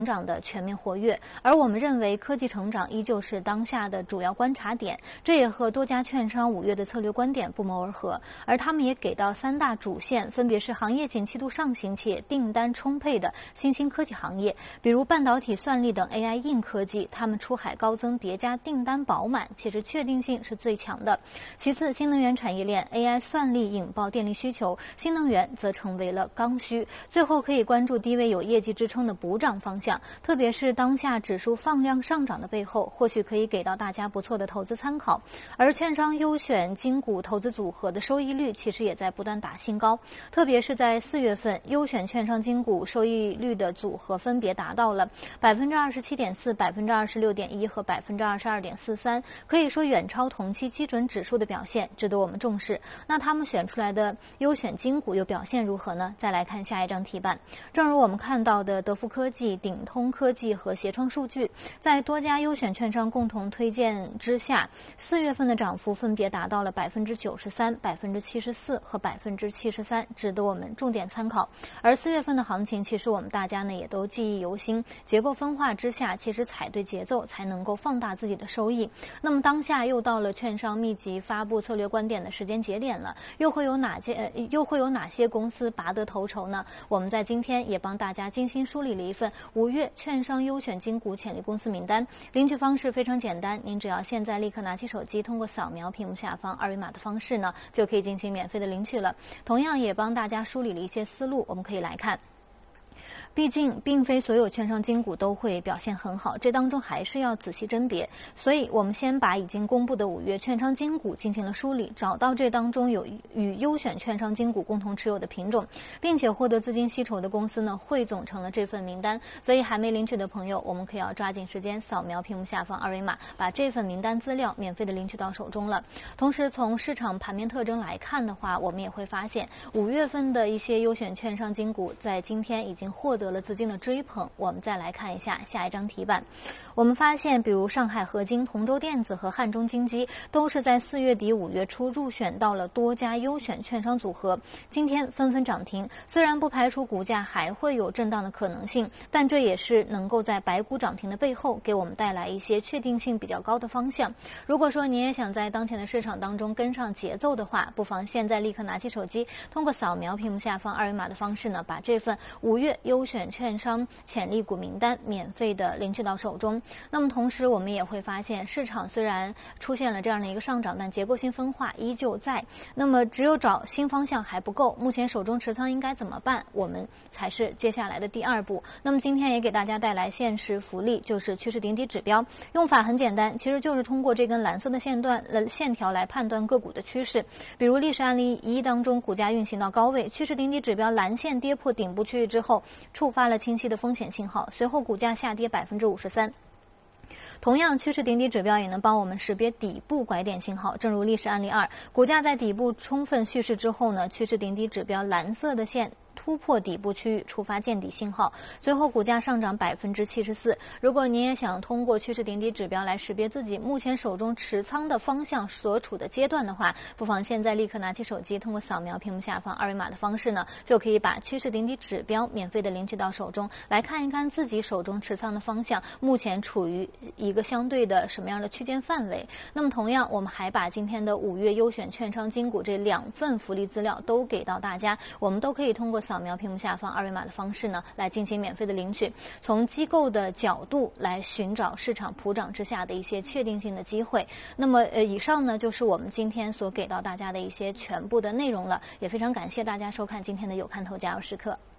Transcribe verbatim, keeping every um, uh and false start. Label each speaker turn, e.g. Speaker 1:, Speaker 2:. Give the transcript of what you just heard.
Speaker 1: 成长的全面活跃，而我们认为科技成长依旧是当下的主要观察点，这也和多家券商五月的策略观点不谋而合。而他们也给到三大主线，分别是行业景气度上行且订单充沛的新兴科技行业，比如半导体、算力等 A I 硬科技，他们出海高增叠加，订单饱满，且是确定性是最强的。其次，新能源产业链 A I 算力引爆电力需求，新能源则成为了刚需。最后可以关注低位有业绩支撑的补涨方向，特别是当下指数放量上涨的背后，或许可以给到大家不错的投资参考。而券商优选精股投资组合的收益率其实也在不断打新高，特别是在四月份，优选券商精股收益率的组合分别达到了百分之二十七点四、百分之二十六点一和百分之二十二点四三，可以说远超同期基准指数的表现，值得我们重视。那他们选出来的优选精股又表现如何呢？再来看下一张题板，正如我们看到的德福科技、鼎通科技和协创数据，在多家优选券商共同推荐之下，四月份的涨幅分别达到了百分之九十三、百分之七十四和百分之七十三，值得我们重点参考。而四月份的行情，其实我们大家呢也都记忆犹新，结构分化之下，其实踩对节奏才能够放大自己的收益。那么当下又到了券商密集发布策略观点的时间节点了，又会有哪些、呃、又会有哪些公司拔得头筹呢？我们在今天也帮大家精心梳理了一份五月券商优选精股潜力公司名单，领取方式非常简单，您只要现在立刻拿起手机，通过扫描屏幕下方二维码的方式呢，就可以进行免费的领取了。同样也帮大家梳理了一些思路，我们可以来看。毕竟并非所有券商精股都会表现很好，这当中还是要仔细甄别，所以我们先把已经公布的五月券商精股进行了梳理，找到这当中有与优选券商精股共同持有的品种，并且获得资金吸筹的公司呢，汇总成了这份名单。所以还没领取的朋友，我们可以要抓紧时间扫描屏幕下方二维码，把这份名单资料免费的领取到手中了。同时从市场盘面特征来看的话，我们也会发现五月份的一些优选券商精股在今天已经获得了资金的追捧。我们再来看一下下一张题板，我们发现比如上海合金、同州电子和汉中金基都是在四月底五月初入选到了多家优选券商组合，今天纷纷涨停。虽然不排除股价还会有震荡的可能性，但这也是能够在白股涨停的背后给我们带来一些确定性比较高的方向。如果说您也想在当前的市场当中跟上节奏的话，不妨现在立刻拿起手机，通过扫描屏幕下方二维码的方式呢，把这份五月优选券商潜力股名单免费的领取到手中。那么同时我们也会发现，市场虽然出现了这样的一个上涨，但结构性分化依旧在。那么只有找新方向还不够，目前手中持仓应该怎么办？我们才是接下来的第二步。那么今天也给大家带来限时福利，就是趋势顶底指标。用法很简单，其实就是通过这根蓝色的线段呃线条来判断个股的趋势。比如历史案例一当中，股价运行到高位，趋势顶底指标蓝线跌破顶部区域之后，触发了清晰的风险信号，随后股价下跌百分之五十三。同样，趋势顶底指标也能帮我们识别底部拐点信号。正如历史案例二，股价在底部充分蓄势之后呢，趋势顶底指标蓝色的线突破底部区域，触发见底信号，随后股价上涨百分之七十四。如果您也想通过趋势顶底指标来识别自己目前手中持仓的方向所处的阶段的话，不妨现在立刻拿起手机，通过扫描屏幕下方二维码的方式呢，就可以把趋势顶底指标免费的领取到手中，来看一看自己手中持仓的方向目前处于一个相对的什么样的区间范围。那么同样，我们还把今天的五月优选券商精股这两份福利资料都给到大家，我们都可以通过扫描屏幕下方二维码的方式呢，来进行免费的领取。从机构的角度来寻找市场普涨之下的一些确定性的机会。那么呃，以上呢就是我们今天所给到大家的一些全部的内容了，也非常感谢大家收看今天的有看头加油时刻。